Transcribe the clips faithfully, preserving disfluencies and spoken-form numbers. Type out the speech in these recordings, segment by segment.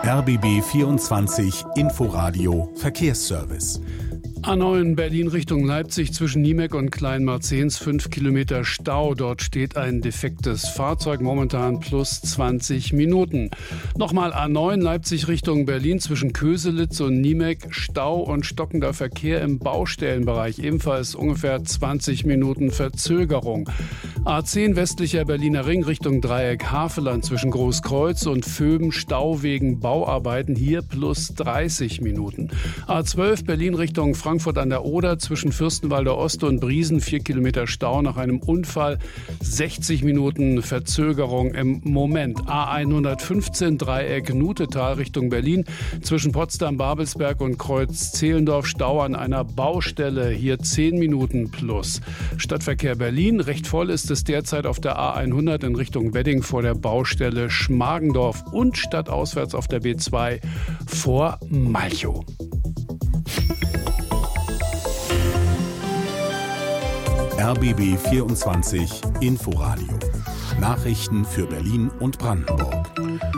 R B B vierundzwanzig Inforadio Verkehrsservice. A neun Berlin Richtung Leipzig zwischen Niemek und Kleinmarzens, fünf Kilometer Stau. Dort steht ein defektes Fahrzeug, momentan plus zwanzig Minuten. Nochmal A neun Leipzig Richtung Berlin zwischen Köselitz und Niemek, Stau und stockender Verkehr im Baustellenbereich, ebenfalls ungefähr zwanzig Minuten Verzögerung. A zehn westlicher Berliner Ring Richtung Dreieck Haveland zwischen Großkreuz und Vöben, Stau wegen Bauarbeiten, hier plus dreißig Minuten. A zwölf Berlin Richtung Frankfurt an der Oder zwischen Fürstenwalder Ost und Briesen, vier Kilometer Stau nach einem Unfall, sechzig Minuten Verzögerung im Moment. A hundertfünfzehn Dreieck Nutetal Richtung Berlin zwischen Potsdam, Babelsberg und Kreuz Zehlendorf, Stau an einer Baustelle, hier zehn Minuten plus. Stadtverkehr Berlin, recht voll ist es derzeit auf der A hundert in Richtung Wedding vor der Baustelle Schmargendorf und stadtauswärts auf der B zwei vor Malchow. R B B vierundzwanzig Inforadio. Nachrichten für Berlin und Brandenburg.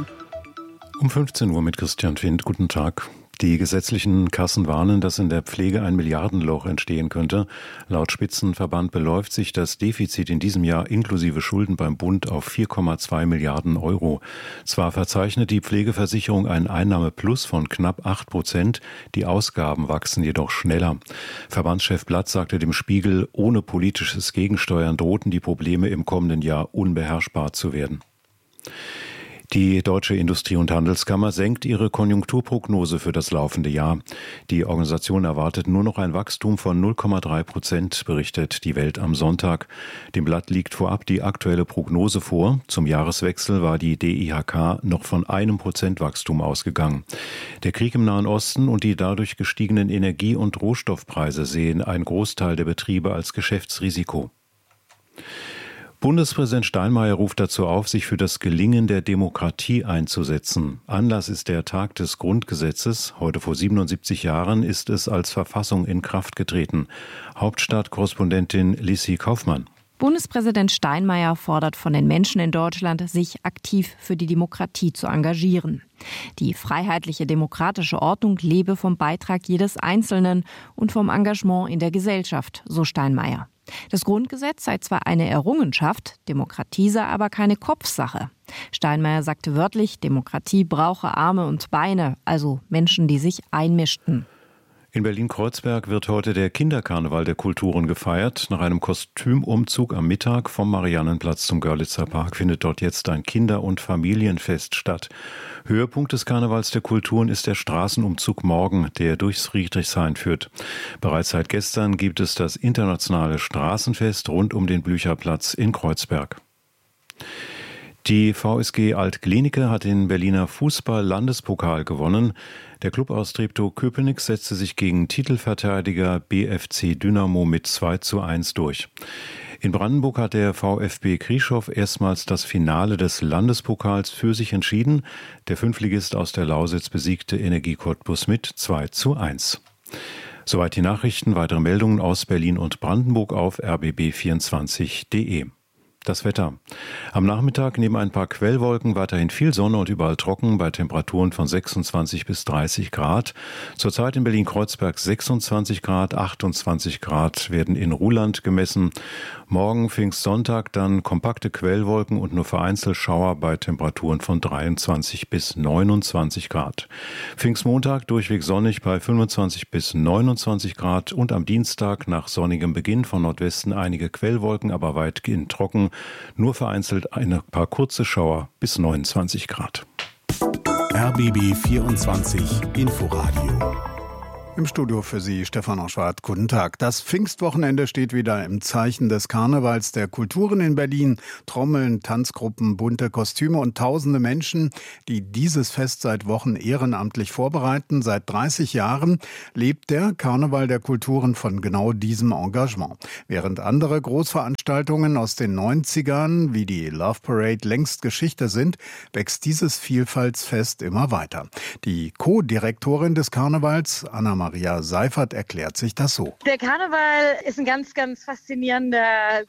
Um fünfzehn Uhr mit Christian Findt. Guten Tag. Die gesetzlichen Kassen warnen, dass in der Pflege ein Milliardenloch entstehen könnte. Laut Spitzenverband beläuft sich das Defizit in diesem Jahr inklusive Schulden beim Bund auf vier Komma zwei Milliarden Euro. Zwar verzeichnet die Pflegeversicherung einen Einnahmeplus von knapp acht Prozent, die Ausgaben wachsen jedoch schneller. Verbandschef Blatt sagte dem Spiegel, ohne politisches Gegensteuern drohten die Probleme im kommenden Jahr unbeherrschbar zu werden. Die Deutsche Industrie- und Handelskammer senkt ihre Konjunkturprognose für das laufende Jahr. Die Organisation erwartet nur noch ein Wachstum von null Komma drei Prozent, berichtet die Welt am Sonntag. Dem Blatt liegt vorab die aktuelle Prognose vor. Zum Jahreswechsel war die D I H K noch von einem Prozent Wachstum ausgegangen. Der Krieg im Nahen Osten und die dadurch gestiegenen Energie- und Rohstoffpreise sehen einen Großteil der Betriebe als Geschäftsrisiko. Bundespräsident Steinmeier ruft dazu auf, sich für das Gelingen der Demokratie einzusetzen. Anlass ist der Tag des Grundgesetzes. Heute vor siebenundsiebzig Jahren ist es als Verfassung in Kraft getreten. Hauptstadtkorrespondentin Lissi Kaufmann. Bundespräsident Steinmeier fordert von den Menschen in Deutschland, sich aktiv für die Demokratie zu engagieren. Die freiheitliche demokratische Ordnung lebe vom Beitrag jedes Einzelnen und vom Engagement in der Gesellschaft, so Steinmeier. Das Grundgesetz sei zwar eine Errungenschaft, Demokratie sei aber keine Kopfsache. Steinmeier sagte wörtlich, Demokratie brauche Arme und Beine, also Menschen, die sich einmischten. In Berlin-Kreuzberg wird heute der Kinderkarneval der Kulturen gefeiert. Nach einem Kostümumzug am Mittag vom Mariannenplatz zum Görlitzer Park findet dort jetzt ein Kinder- und Familienfest statt. Höhepunkt des Karnevals der Kulturen ist der Straßenumzug morgen, der durchs Friedrichshain führt. Bereits seit gestern gibt es das internationale Straßenfest rund um den Blücherplatz in Kreuzberg. Die V S G Alt-Glienicke hat den Berliner Fußball-Landespokal gewonnen. Der Klub aus Treptow-Köpenick setzte sich gegen Titelverteidiger B F C Dynamo mit zwei zu eins durch. In Brandenburg hat der VfB Krieschow erstmals das Finale des Landespokals für sich entschieden. Der Fünftligist aus der Lausitz besiegte Energie Cottbus mit zwei zu eins. Soweit die Nachrichten. Weitere Meldungen aus Berlin und Brandenburg auf r b b vierundzwanzig punkt d e. Das Wetter. Am Nachmittag neben ein paar Quellwolken weiterhin viel Sonne und überall trocken bei Temperaturen von sechsundzwanzig bis dreißig Grad. Zurzeit in Berlin-Kreuzberg sechsundzwanzig Grad, achtundzwanzig Grad werden in Ruhland gemessen. Morgen Pfingstsonntag dann kompakte Quellwolken und nur vereinzelt Schauer bei Temperaturen von dreiundzwanzig bis neunundzwanzig Grad. Pfingstmontag durchweg sonnig bei fünfundzwanzig bis neunundzwanzig Grad und am Dienstag nach sonnigem Beginn von Nordwesten einige Quellwolken, aber weitgehend trocken. Nur vereinzelt ein paar kurze Schauer bis neunundzwanzig Grad. R B B vierundzwanzig Inforadio. Im Studio für Sie Stefan Oschwart. Guten Tag. Das Pfingstwochenende steht wieder im Zeichen des Karnevals der Kulturen in Berlin. Trommeln, Tanzgruppen, bunte Kostüme und tausende Menschen, die dieses Fest seit Wochen ehrenamtlich vorbereiten. Seit dreißig Jahren lebt der Karneval der Kulturen von genau diesem Engagement. Während andere Großveranstaltungen aus den neunzigern wie die Love Parade längst Geschichte sind, wächst dieses Vielfaltsfest immer weiter. Die Co-Direktorin des Karnevals, Anna Maria Seifert, erklärt sich das so. Der Karneval ist ein ganz, ganz faszinierender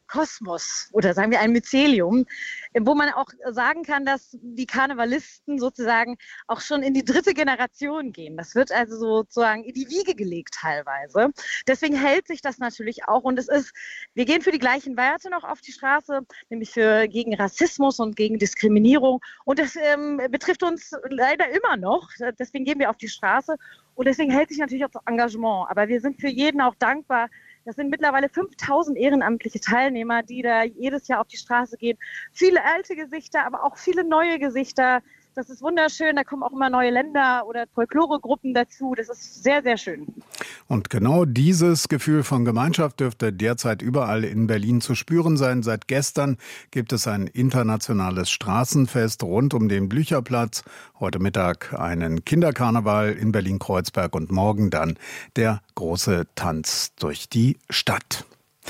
Kosmos oder sagen wir ein Mycelium, wo man auch sagen kann, dass die Karnevalisten sozusagen auch schon in die dritte Generation gehen. Das wird also sozusagen in die Wiege gelegt teilweise. Deswegen hält sich das natürlich auch und es ist, wir gehen für die gleichen Werte noch auf die Straße, nämlich für gegen Rassismus und gegen Diskriminierung und das ähm, betrifft uns leider immer noch. Deswegen gehen wir auf die Straße und deswegen hält sich natürlich auch das Engagement. Aber wir sind für jeden auch dankbar. Das sind mittlerweile fünftausend ehrenamtliche Teilnehmer, die da jedes Jahr auf die Straße gehen. Viele alte Gesichter, aber auch viele neue Gesichter. Das ist wunderschön. Da kommen auch immer neue Länder oder Folkloregruppen dazu. Das ist sehr, sehr schön. Und genau dieses Gefühl von Gemeinschaft dürfte derzeit überall in Berlin zu spüren sein. Seit gestern gibt es ein internationales Straßenfest rund um den Blücherplatz. Heute Mittag einen Kinderkarneval in Berlin-Kreuzberg und morgen dann der große Tanz durch die Stadt.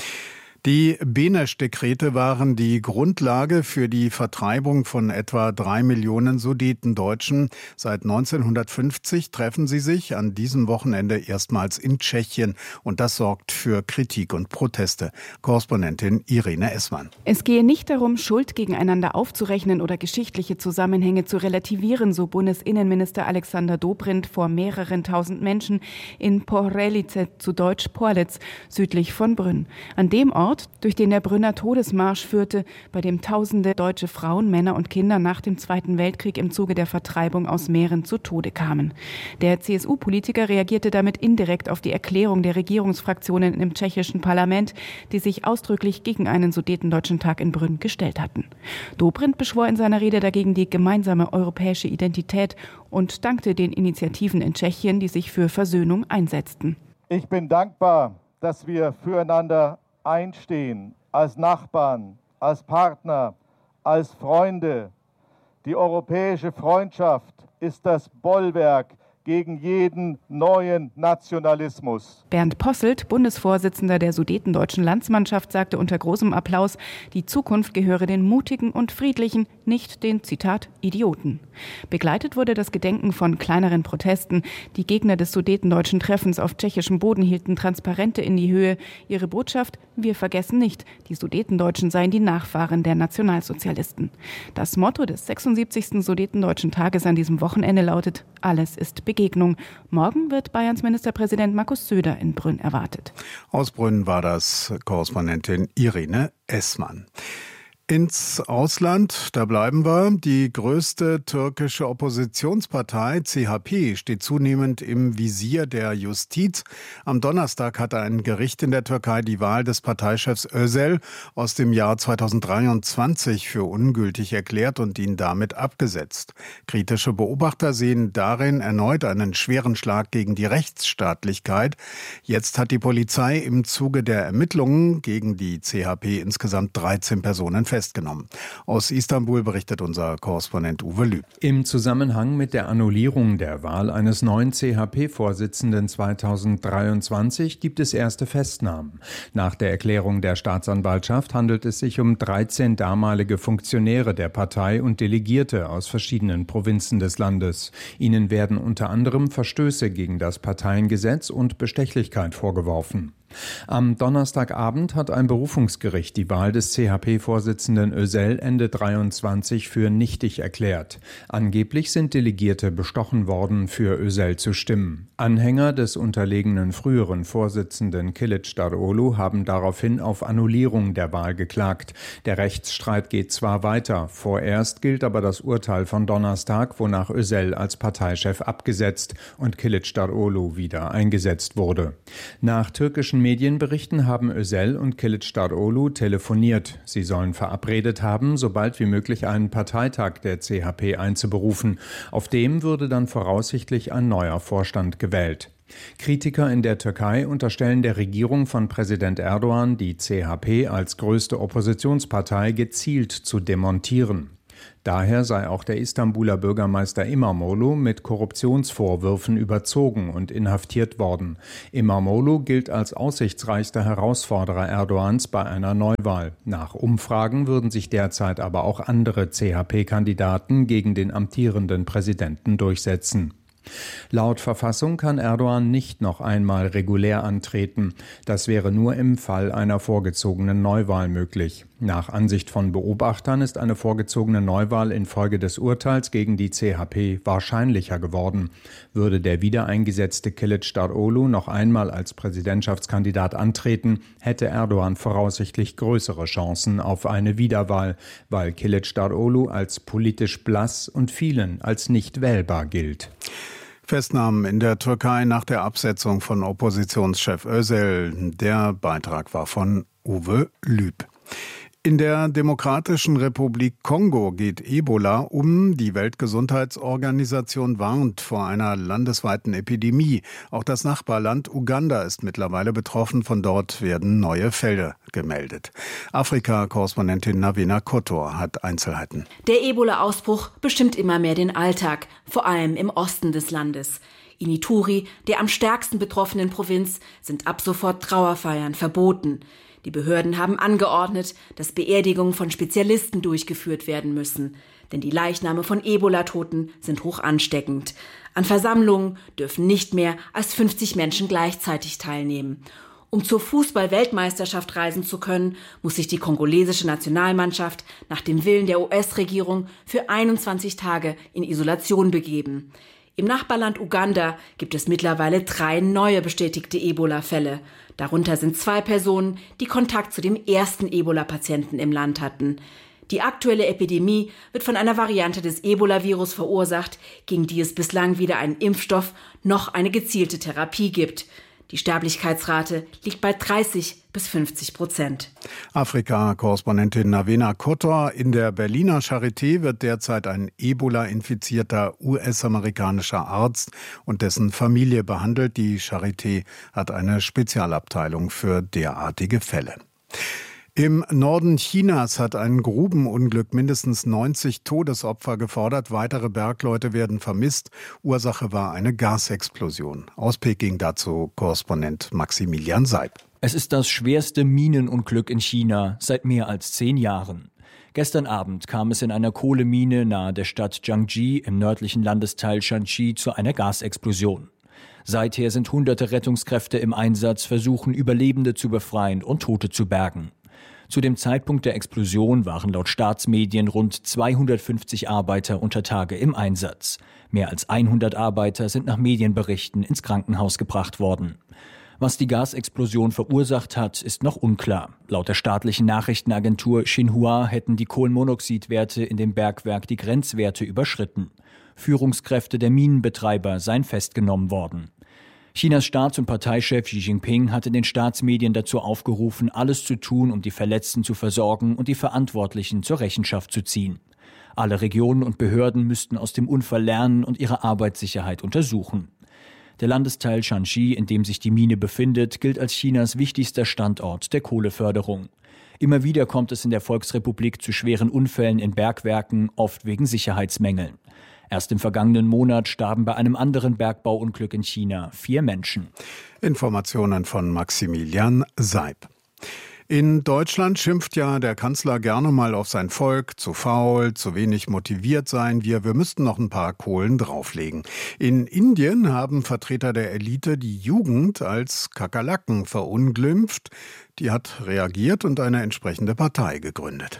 Die Benesch-Dekrete waren die Grundlage für die Vertreibung von etwa drei Millionen Sudetendeutschen. Seit neunzehnhundertfünfzig treffen sie sich an diesem Wochenende erstmals in Tschechien. Und das sorgt für Kritik und Proteste. Korrespondentin Irene Essmann. Es gehe nicht darum, Schuld gegeneinander aufzurechnen oder geschichtliche Zusammenhänge zu relativieren, so Bundesinnenminister Alexander Dobrindt vor mehreren tausend Menschen in Porelice, zu Deutsch Porlitz, südlich von Brünn. An dem Ort, durch den der Brünner Todesmarsch führte, bei dem tausende deutsche Frauen, Männer und Kinder nach dem Zweiten Weltkrieg im Zuge der Vertreibung aus Mähren zu Tode kamen. Der C S U-Politiker reagierte damit indirekt auf die Erklärung der Regierungsfraktionen im tschechischen Parlament, die sich ausdrücklich gegen einen Sudetendeutschen Tag in Brünn gestellt hatten. Dobrindt beschwor in seiner Rede dagegen die gemeinsame europäische Identität und dankte den Initiativen in Tschechien, die sich für Versöhnung einsetzten. Ich bin dankbar, dass wir füreinander einstehen, als Nachbarn, als Partner, als Freunde. Die europäische Freundschaft ist das Bollwerk gegen jeden neuen Nationalismus. Bernd Posselt, Bundesvorsitzender der Sudetendeutschen Landsmannschaft, sagte unter großem Applaus, die Zukunft gehöre den Mutigen und Friedlichen, nicht den, Zitat, Idioten. Begleitet wurde das Gedenken von kleineren Protesten. Die Gegner des Sudetendeutschen Treffens auf tschechischem Boden hielten Transparente in die Höhe. Ihre Botschaft: Wir vergessen nicht, die Sudetendeutschen seien die Nachfahren der Nationalsozialisten. Das Motto des sechsundsiebzigsten Sudetendeutschen Tages an diesem Wochenende lautet: Alles ist Begegnung. Morgen wird Bayerns Ministerpräsident Markus Söder in Brünn erwartet. Aus Brünn war das Korrespondentin Irene Essmann. Ins Ausland, da bleiben wir. Die größte türkische Oppositionspartei C H P steht zunehmend im Visier der Justiz. Am Donnerstag hatte ein Gericht in der Türkei die Wahl des Parteichefs Özel aus dem Jahr zweitausenddreiundzwanzig für ungültig erklärt und ihn damit abgesetzt. Kritische Beobachter sehen darin erneut einen schweren Schlag gegen die Rechtsstaatlichkeit. Jetzt hat die Polizei im Zuge der Ermittlungen gegen die C H P insgesamt dreizehn Personen festgenommen. Festgenommen. Aus Istanbul berichtet unser Korrespondent Uwe Lüb. Im Zusammenhang mit der Annullierung der Wahl eines neuen C H P-Vorsitzenden zweitausenddreiundzwanzig gibt es erste Festnahmen. Nach der Erklärung der Staatsanwaltschaft handelt es sich um dreizehn damalige Funktionäre der Partei und Delegierte aus verschiedenen Provinzen des Landes. Ihnen werden unter anderem Verstöße gegen das Parteiengesetz und Bestechlichkeit vorgeworfen. Am Donnerstagabend hat ein Berufungsgericht die Wahl des C H P-Vorsitzenden Özel Ende dreiundzwanzig für nichtig erklärt. Angeblich sind Delegierte bestochen worden, für Özel zu stimmen. Anhänger des unterlegenen früheren Vorsitzenden Kılıçdaroğlu haben daraufhin auf Annullierung der Wahl geklagt. Der Rechtsstreit geht zwar weiter, vorerst gilt aber das Urteil von Donnerstag, wonach Özel als Parteichef abgesetzt und Kılıçdaroğlu wieder eingesetzt wurde. Nach türkischen Medienberichten haben Özel und Kılıçdaroğlu telefoniert. Sie sollen verabredet haben, sobald wie möglich einen Parteitag der C H P einzuberufen. Auf dem würde dann voraussichtlich ein neuer Vorstand gewählt. Kritiker in der Türkei unterstellen der Regierung von Präsident Erdogan, die C H P als größte Oppositionspartei gezielt zu demontieren. Daher sei auch der Istanbuler Bürgermeister İmamoğlu mit Korruptionsvorwürfen überzogen und inhaftiert worden. İmamoğlu gilt als aussichtsreichster Herausforderer Erdogans bei einer Neuwahl. Nach Umfragen würden sich derzeit aber auch andere C H P-Kandidaten gegen den amtierenden Präsidenten durchsetzen. Laut Verfassung kann Erdogan nicht noch einmal regulär antreten. Das wäre nur im Fall einer vorgezogenen Neuwahl möglich. Nach Ansicht von Beobachtern ist eine vorgezogene Neuwahl infolge des Urteils gegen die C H P wahrscheinlicher geworden. Würde der wiedereingesetzte Kılıçdaroğlu noch einmal als Präsidentschaftskandidat antreten, hätte Erdogan voraussichtlich größere Chancen auf eine Wiederwahl, weil Kılıçdaroğlu als politisch blass und vielen als nicht wählbar gilt. Festnahmen in der Türkei nach der Absetzung von Oppositionschef Özel. Der Beitrag war von Uwe Lüb. In der Demokratischen Republik Kongo geht Ebola um. Die Weltgesundheitsorganisation warnt vor einer landesweiten Epidemie. Auch das Nachbarland Uganda ist mittlerweile betroffen. Von dort werden neue Fälle gemeldet. Afrika-Korrespondentin Navina Kotor hat Einzelheiten. Der Ebola-Ausbruch bestimmt immer mehr den Alltag, vor allem im Osten des Landes. In Ituri, der am stärksten betroffenen Provinz, sind ab sofort Trauerfeiern verboten. Die Behörden haben angeordnet, dass Beerdigungen von Spezialisten durchgeführt werden müssen. Denn die Leichname von Ebola-Toten sind hoch ansteckend. An Versammlungen dürfen nicht mehr als fünfzig Menschen gleichzeitig teilnehmen. Um zur Fußball-Weltmeisterschaft reisen zu können, muss sich die kongolesische Nationalmannschaft nach dem Willen der U S-Regierung für einundzwanzig Tage in Isolation begeben. Im Nachbarland Uganda gibt es mittlerweile drei neue bestätigte Ebola-Fälle. Darunter sind zwei Personen, die Kontakt zu dem ersten Ebola-Patienten im Land hatten. Die aktuelle Epidemie wird von einer Variante des Ebola-Virus verursacht, gegen die es bislang weder einen Impfstoff noch eine gezielte Therapie gibt. Die Sterblichkeitsrate liegt bei dreißig bis fünfzig Prozent. Afrika-Korrespondentin Navina Kotor. In der Berliner Charité wird derzeit ein Ebola-infizierter U S-amerikanischer Arzt und dessen Familie behandelt. Die Charité hat eine Spezialabteilung für derartige Fälle. Im Norden Chinas hat ein Grubenunglück mindestens neunzig Todesopfer gefordert. Weitere Bergleute werden vermisst. Ursache war eine Gasexplosion. Aus Peking dazu Korrespondent Maximilian Seib. Es ist das schwerste Minenunglück in China seit mehr als zehn Jahren. Gestern Abend kam es in einer Kohlemine nahe der Stadt Jiangji im nördlichen Landesteil Shanxi zu einer Gasexplosion. Seither sind hunderte Rettungskräfte im Einsatz, versuchen Überlebende zu befreien und Tote zu bergen. Zu dem Zeitpunkt der Explosion waren laut Staatsmedien rund zweihundertfünfzig Arbeiter unter Tage im Einsatz. Mehr als hundert Arbeiter sind nach Medienberichten ins Krankenhaus gebracht worden. Was die Gasexplosion verursacht hat, ist noch unklar. Laut der staatlichen Nachrichtenagentur Xinhua hätten die Kohlenmonoxidwerte in dem Bergwerk die Grenzwerte überschritten. Führungskräfte der Minenbetreiber seien festgenommen worden. Chinas Staats- und Parteichef Xi Jinping hatte den Staatsmedien dazu aufgerufen, alles zu tun, um die Verletzten zu versorgen und die Verantwortlichen zur Rechenschaft zu ziehen. Alle Regionen und Behörden müssten aus dem Unfall lernen und ihre Arbeitssicherheit untersuchen. Der Landesteil Shanxi, in dem sich die Mine befindet, gilt als Chinas wichtigster Standort der Kohleförderung. Immer wieder kommt es in der Volksrepublik zu schweren Unfällen in Bergwerken, oft wegen Sicherheitsmängeln. Erst im vergangenen Monat starben bei einem anderen Bergbauunglück in China vier Menschen. Informationen von Maximilian Seib. In Deutschland schimpft ja der Kanzler gerne mal auf sein Volk, zu faul, zu wenig motiviert seien wir, wir müssten noch ein paar Kohlen drauflegen. In Indien haben Vertreter der Elite die Jugend als Kakerlaken verunglimpft. Die hat reagiert und eine entsprechende Partei gegründet.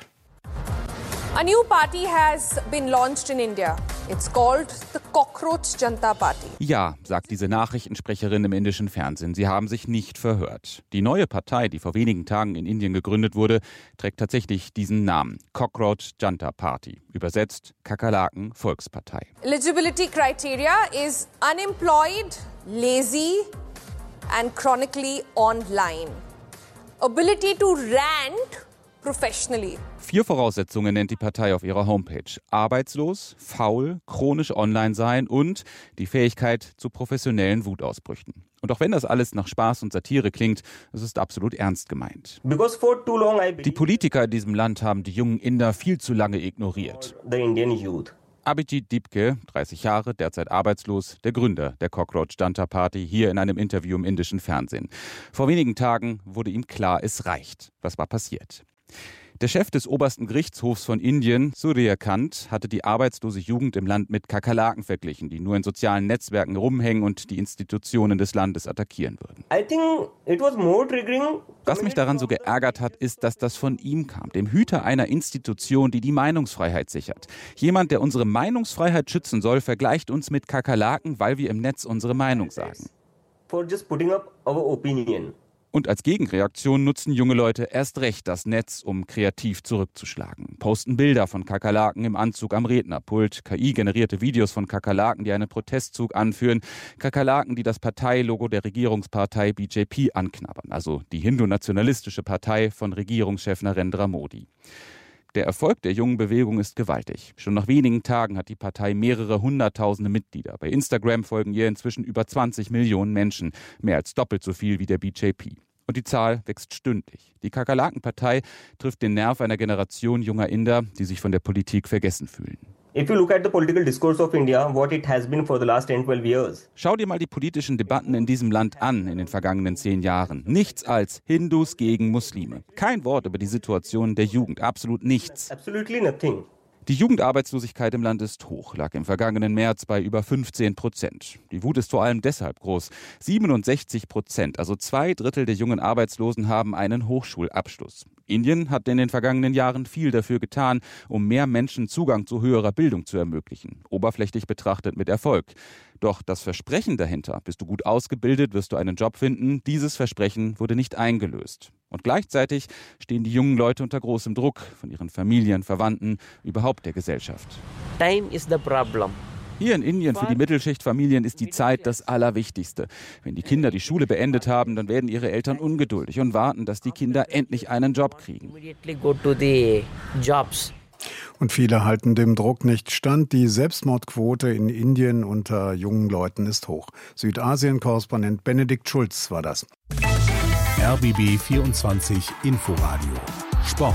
A new party has been launched in India. It's called the Cockroach Janta Party. Ja, sagt diese Nachrichtensprecherin im indischen Fernsehen. Sie haben sich nicht verhört. Die neue Partei, die vor wenigen Tagen in Indien gegründet wurde, trägt tatsächlich diesen Namen. Cockroach Janta Party. Übersetzt Kakerlaken Volkspartei. Eligibility criteria is unemployed, lazy and chronically online. Ability to rant professionally. Vier Voraussetzungen nennt die Partei auf ihrer Homepage. Arbeitslos, faul, chronisch online sein und die Fähigkeit zu professionellen Wutausbrüchen. Und auch wenn das alles nach Spaß und Satire klingt, es ist absolut ernst gemeint. Die Politiker in diesem Land haben die jungen Inder viel zu lange ignoriert. Abhijit Dipke, dreißig Jahre, derzeit arbeitslos, der Gründer der Cockroach Janta Party, hier in einem Interview im indischen Fernsehen. Vor wenigen Tagen wurde ihm klar, es reicht. Was war passiert? Der Chef des obersten Gerichtshofs von Indien, Surya Kant, hatte die arbeitslose Jugend im Land mit Kakerlaken verglichen, die nur in sozialen Netzwerken rumhängen und die Institutionen des Landes attackieren würden. I think it was more triggering. Was mich daran so geärgert hat, ist, dass das von ihm kam, dem Hüter einer Institution, die die Meinungsfreiheit sichert. Jemand, der unsere Meinungsfreiheit schützen soll, vergleicht uns mit Kakerlaken, weil wir im Netz unsere Meinung sagen. For just putting up our opinion. Und als Gegenreaktion nutzen junge Leute erst recht das Netz, um kreativ zurückzuschlagen. Posten Bilder von Kakerlaken im Anzug am Rednerpult, K I-generierte Videos von Kakerlaken, die einen Protestzug anführen, Kakerlaken, die das Parteilogo der Regierungspartei B J P anknabbern, also die hindu-nationalistische Partei von Regierungschef Narendra Modi. Der Erfolg der jungen Bewegung ist gewaltig. Schon nach wenigen Tagen hat die Partei mehrere hunderttausende Mitglieder. Bei Instagram folgen ihr inzwischen über zwanzig Millionen Menschen, mehr als doppelt so viel wie der B J P. Und die Zahl wächst stündlich. Die Kakerlaken-Partei trifft den Nerv einer Generation junger Inder, die sich von der Politik vergessen fühlen. If you look at the political discourse of India, what it has been for the last ten to twelve years. Schau dir mal die politischen Debatten in diesem Land an in den vergangenen zehn Jahren. Nichts als Hindus gegen Muslime. Kein Wort über die Situation der Jugend. Absolut nichts. Absolutely nothing. Die Jugendarbeitslosigkeit im Land ist hoch, lag im vergangenen März bei über fünfzehn Prozent. Die Wut ist vor allem deshalb groß. siebenundsechzig Prozent, also zwei Drittel der jungen Arbeitslosen, haben einen Hochschulabschluss. Indien hat in den vergangenen Jahren viel dafür getan, um mehr Menschen Zugang zu höherer Bildung zu ermöglichen. Oberflächlich betrachtet mit Erfolg. Doch das Versprechen dahinter, bist du gut ausgebildet, wirst du einen Job finden, dieses Versprechen wurde nicht eingelöst. Und gleichzeitig stehen die jungen Leute unter großem Druck von ihren Familien, Verwandten, überhaupt der Gesellschaft. Time is the problem. Hier in Indien für die Mittelschichtfamilien ist die Zeit das Allerwichtigste. Wenn die Kinder die Schule beendet haben, dann werden ihre Eltern ungeduldig und warten, dass die Kinder endlich einen Job kriegen. Und viele halten dem Druck nicht stand. Die Selbstmordquote in Indien unter jungen Leuten ist hoch. Südasien-Korrespondent Benedikt Schulz war das. R B B vierundzwanzig Inforadio Sport.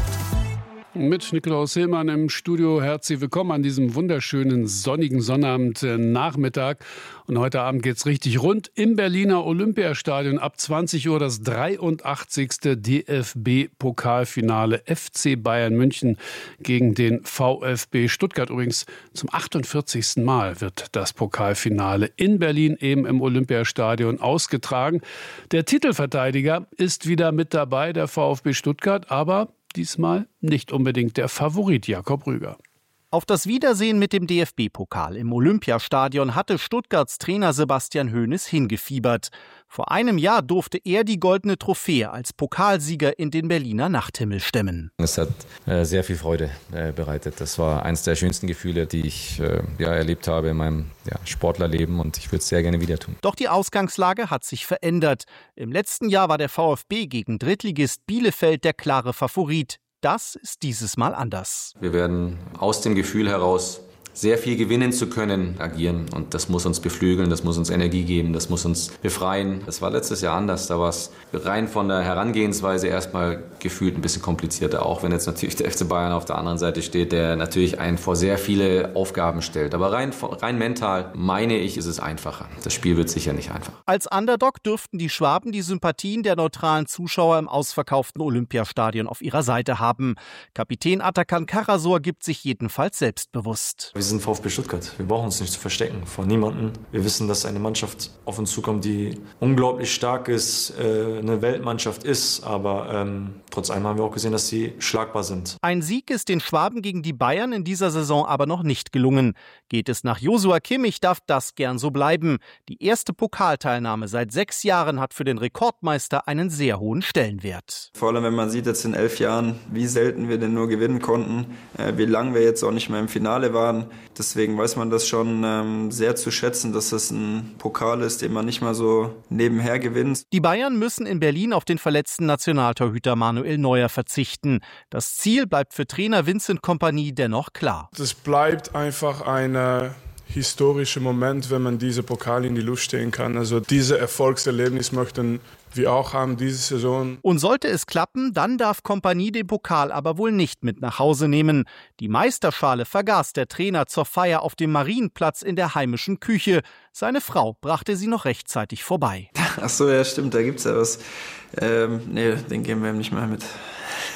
Mit Nikolaus Hillmann im Studio. Herzlich willkommen an diesem wunderschönen sonnigen Sonnabend-Nachmittag. Und heute Abend geht's richtig rund im Berliner Olympiastadion. Ab zwanzig Uhr das dreiundachtzigste D F B-Pokalfinale. F C Bayern München gegen den VfB Stuttgart. Übrigens zum achtundvierzigsten Mal wird das Pokalfinale in Berlin eben im Olympiastadion ausgetragen. Der Titelverteidiger ist wieder mit dabei, der VfB Stuttgart, aber diesmal nicht unbedingt der Favorit Jakob Rüger. Auf das Wiedersehen mit dem D F B-Pokal im Olympiastadion hatte Stuttgarts Trainer Sebastian Hoeneß hingefiebert. Vor einem Jahr durfte er die goldene Trophäe als Pokalsieger in den Berliner Nachthimmel stemmen. Es hat äh, sehr viel Freude äh, bereitet. Das war eines der schönsten Gefühle, die ich äh, ja, erlebt habe in meinem ja, Sportlerleben, und ich würde es sehr gerne wieder tun. Doch die Ausgangslage hat sich verändert. Im letzten Jahr war der VfB gegen Drittligist Bielefeld der klare Favorit. Das ist dieses Mal anders. Wir werden aus dem Gefühl heraus, sehr viel gewinnen zu können, agieren. Und das muss uns beflügeln, das muss uns Energie geben, das muss uns befreien. Das war letztes Jahr anders. Da war es rein von der Herangehensweise erstmal gefühlt ein bisschen komplizierter. Auch wenn jetzt natürlich der F C Bayern auf der anderen Seite steht, der natürlich einen vor sehr viele Aufgaben stellt. Aber rein, rein mental, meine ich, ist es einfacher. Das Spiel wird sicher nicht einfach. Als Underdog dürften die Schwaben die Sympathien der neutralen Zuschauer im ausverkauften Olympiastadion auf ihrer Seite haben. Kapitän Atakan Karasor gibt sich jedenfalls selbstbewusst. Wir sind VfB Stuttgart. Wir brauchen uns nicht zu verstecken vor niemandem. Wir wissen, dass eine Mannschaft auf uns zukommt, die unglaublich stark ist, äh, eine Weltmannschaft ist. Aber ähm, trotz allem haben wir auch gesehen, dass sie schlagbar sind. Ein Sieg ist den Schwaben gegen die Bayern in dieser Saison aber noch nicht gelungen. Geht es nach Joshua Kimmich, darf das gern so bleiben. Die erste Pokalteilnahme seit sechs Jahren hat für den Rekordmeister einen sehr hohen Stellenwert. Vor allem, wenn man sieht jetzt in elf Jahren, wie selten wir denn nur gewinnen konnten, äh, wie lange wir jetzt auch nicht mehr im Finale waren. Deswegen weiß man das schon ähm, sehr zu schätzen, dass das ein Pokal ist, den man nicht mal so nebenher gewinnt. Die Bayern müssen in Berlin auf den verletzten Nationaltorhüter Manuel Neuer verzichten. Das Ziel bleibt für Trainer Vincent Kompany dennoch klar. Es bleibt einfach ein äh, historischer Moment, wenn man diese Pokal in die Luft stehen kann. Also diese Erfolgserlebnis möchten wir auch haben diese Saison. Und sollte es klappen, dann darf Kompany den Pokal aber wohl nicht mit nach Hause nehmen. Die Meisterschale vergaß der Trainer zur Feier auf dem Marienplatz in der heimischen Küche. Seine Frau brachte sie noch rechtzeitig vorbei. Ach so, ja stimmt, da gibt's ja was. Ähm, nee, den geben wir ihm nicht mehr mit.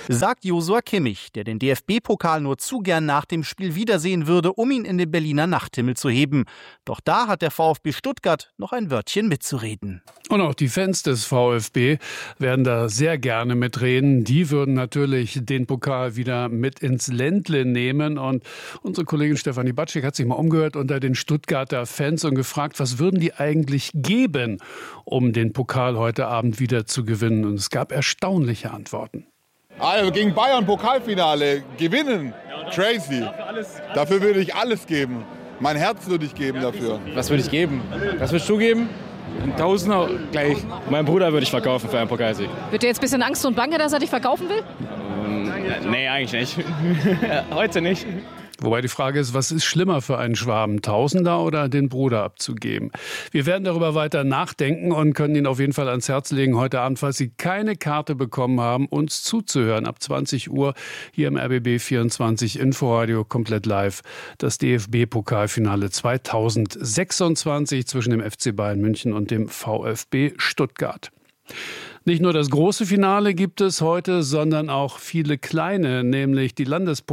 Sagt Josua Kimmich, der den D F B-Pokal nur zu gern nach dem Spiel wiedersehen würde, um ihn in den Berliner Nachthimmel zu heben. Doch da hat der VfB Stuttgart noch ein Wörtchen mitzureden. Und auch die Fans des VfB werden da sehr gerne mitreden. Die würden natürlich den Pokal wieder mit ins Ländle nehmen. Und unsere Kollegin Stefanie Batschik hat sich mal umgehört unter den Stuttgarter Fans und gefragt, was würden die eigentlich geben, um den Pokal heute Abend wieder zu gewinnen. Und es gab erstaunliche Antworten. Also gegen Bayern Pokalfinale gewinnen, crazy. Dafür würde ich alles geben. Mein Herz würde ich geben dafür. Was würde ich geben? Was würdest du geben? Ein Tausender gleich. Mein Bruder würde ich verkaufen für einen Pokalsieg. Wird dir jetzt ein bisschen Angst und Bange, dass er dich verkaufen will? Ähm, nee, eigentlich nicht. Heute nicht. Wobei die Frage ist, was ist schlimmer für einen Schwaben, Tausender oder den Bruder abzugeben? Wir werden darüber weiter nachdenken und können Ihnen auf jeden Fall ans Herz legen, heute Abend, falls Sie keine Karte bekommen haben, uns zuzuhören. Ab zwanzig Uhr hier im R B B vierundzwanzig Inforadio komplett live. Das D F B-Pokalfinale zweitausendsechsundzwanzig zwischen dem F C Bayern München und dem VfB Stuttgart. Nicht nur das große Finale gibt es heute, sondern auch viele kleine, nämlich die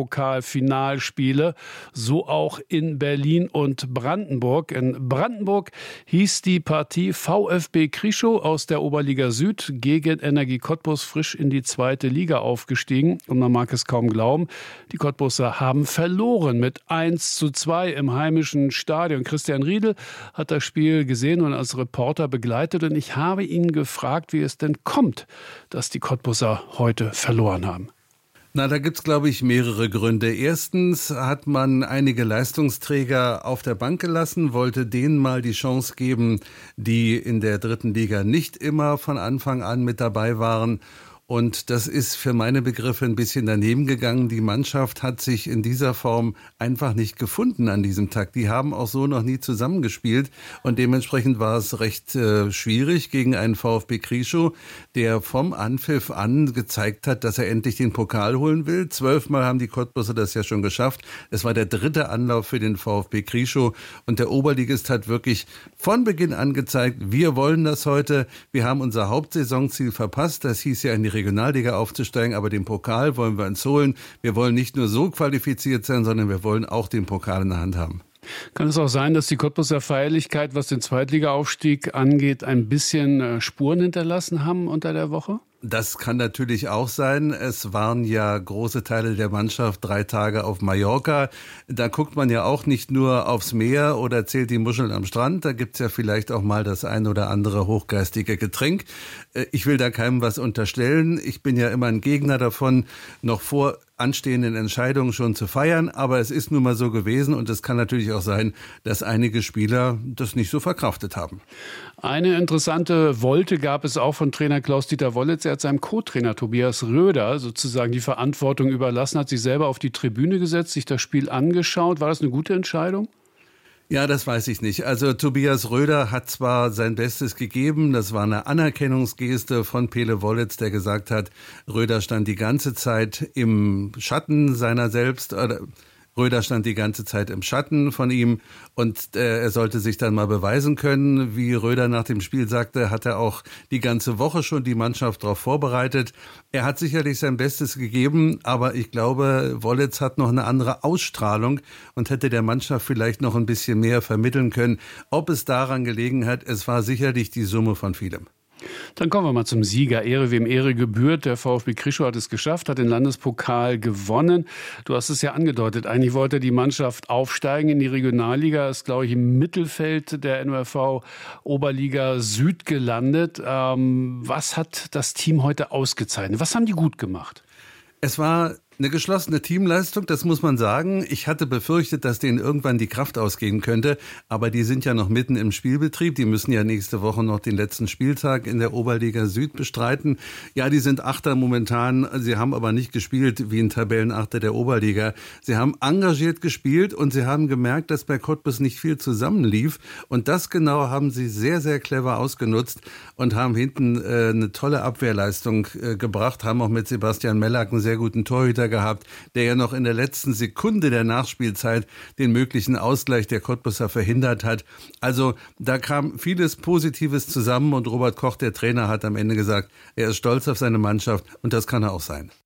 Landespokalfinalspiele, so auch in Berlin und Brandenburg. In Brandenburg hieß die Partie VfB Krischow aus der Oberliga Süd gegen Energie Cottbus, frisch in die zweite Liga aufgestiegen. Und man mag es kaum glauben, die Cottbuser haben verloren mit eins zu zwei im heimischen Stadion. Christian Riedel hat das Spiel gesehen und als Reporter begleitet. Und ich habe ihn gefragt, wie es denn kommt, dass die Cottbuser heute verloren haben. Na, da gibt's, glaube ich, mehrere Gründe. Erstens hat man einige Leistungsträger auf der Bank gelassen, wollte denen mal die Chance geben, die in der dritten Liga nicht immer von Anfang an mit dabei waren. Und das ist für meine Begriffe ein bisschen daneben gegangen. Die Mannschaft hat sich in dieser Form einfach nicht gefunden an diesem Tag. Die haben auch so noch nie zusammengespielt. Und dementsprechend war es recht äh, schwierig gegen einen VfB Krischow, der vom Anpfiff an gezeigt hat, dass er endlich den Pokal holen will. Zwölfmal haben die Cottbuser das ja schon geschafft. Es war der dritte Anlauf für den VfB Krischow. Und der Oberligist hat wirklich von Beginn an gezeigt, wir wollen das heute. Wir haben unser Hauptsaisonziel verpasst. Das hieß ja in die Regionalliga aufzusteigen, aber den Pokal wollen wir uns holen. Wir wollen nicht nur so qualifiziert sein, sondern wir wollen auch den Pokal in der Hand haben. Kann es auch sein, dass die Cottbuser Feierlichkeit, was den Zweitligaaufstieg angeht, ein bisschen Spuren hinterlassen haben unter der Woche? Das kann natürlich auch sein. Es waren ja große Teile der Mannschaft drei Tage auf Mallorca. Da guckt man ja auch nicht nur aufs Meer oder zählt die Muscheln am Strand. Da gibt's ja vielleicht auch mal das ein oder andere hochgeistige Getränk. Ich will da keinem was unterstellen. Ich bin ja immer ein Gegner davon, noch vor anstehenden Entscheidungen schon zu feiern. Aber es ist nun mal so gewesen und es kann natürlich auch sein, dass einige Spieler das nicht so verkraftet haben. Eine interessante Wolte gab es auch von Trainer Klaus-Dieter Wollitz. Er hat seinem Co-Trainer Tobias Röder sozusagen die Verantwortung überlassen, hat sich selber auf die Tribüne gesetzt, sich das Spiel angeschaut. War das eine gute Entscheidung? Ja, das weiß ich nicht. Also Tobias Röder hat zwar sein Bestes gegeben, das war eine Anerkennungsgeste von Pele Wollitz, der gesagt hat, Röder stand die ganze Zeit im Schatten seiner selbst, oder Röder stand die ganze Zeit im Schatten von ihm und äh, er sollte sich dann mal beweisen können. Wie Röder nach dem Spiel sagte, hat er auch die ganze Woche schon die Mannschaft darauf vorbereitet. Er hat sicherlich sein Bestes gegeben, aber ich glaube, Wollitz hat noch eine andere Ausstrahlung und hätte der Mannschaft vielleicht noch ein bisschen mehr vermitteln können. Ob es daran gelegen hat, es war sicherlich die Summe von vielem. Dann kommen wir mal zum Sieger. Ehre wem Ehre gebührt. Der VfB Krischow hat es geschafft, hat den Landespokal gewonnen. Du hast es ja angedeutet. Eigentlich wollte die Mannschaft aufsteigen in die Regionalliga. Ist, glaube ich, im Mittelfeld der N O R V Oberliga Süd gelandet. Ähm, was hat das Team heute ausgezeichnet? Was haben die gut gemacht? Es war eine geschlossene Teamleistung, das muss man sagen. Ich hatte befürchtet, dass denen irgendwann die Kraft ausgehen könnte, aber die sind ja noch mitten im Spielbetrieb. Die müssen ja nächste Woche noch den letzten Spieltag in der Oberliga Süd bestreiten. Ja, die sind Achter momentan, sie haben aber nicht gespielt wie ein Tabellenachter der Oberliga. Sie haben engagiert gespielt und sie haben gemerkt, dass bei Cottbus nicht viel zusammenlief. Und das genau haben sie sehr, sehr clever ausgenutzt und haben hinten äh, eine tolle Abwehrleistung äh, gebracht, haben auch mit Sebastian Mellack einen sehr guten Torhüter gehabt, der ja noch in der letzten Sekunde der Nachspielzeit den möglichen Ausgleich der Cottbuser verhindert hat. Also da kam vieles Positives zusammen und Robert Koch, der Trainer, hat am Ende gesagt, er ist stolz auf seine Mannschaft und das kann er auch sein.